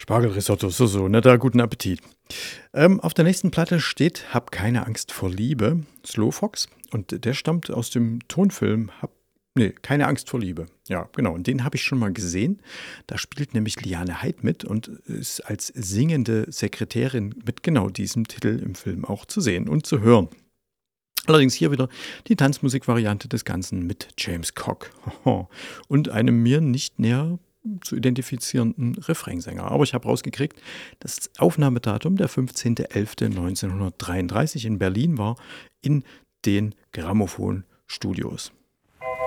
Spargelrisotto, so, na da, guten Appetit. Auf der nächsten Platte steht „Hab keine Angst vor Liebe", Slowfox, und der stammt aus dem Tonfilm „Keine Angst vor Liebe". Ja, genau, und den habe ich schon mal gesehen. Da spielt nämlich Liane Haid mit und ist als singende Sekretärin mit genau diesem Titel im Film auch zu sehen und zu hören. Allerdings hier wieder die Tanzmusikvariante des Ganzen mit James Cock und einem mir nicht näher zu identifizierenden Refrainsänger. Aber ich habe rausgekriegt, das Aufnahmedatum der 15.11.1933 in Berlin war in den Grammophon-Studios.